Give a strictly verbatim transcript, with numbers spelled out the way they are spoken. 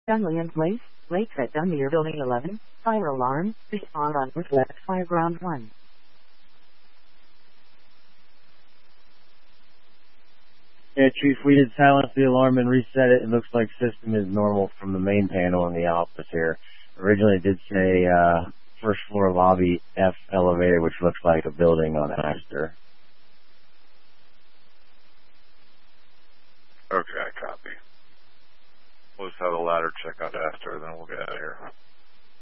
Dunlian Place, Lakeside Dunmere Building eleven, fire alarm, respond on Reflex Fire Ground one. Yeah, Chief, we did silence the alarm and reset it. It looks like system is normal from the main panel in the office here. Originally it did say uh, first floor lobby F elevator, which looks like a building on Astor. Okay, copy. We'll just have the ladder check out Astor, then we'll get out of here.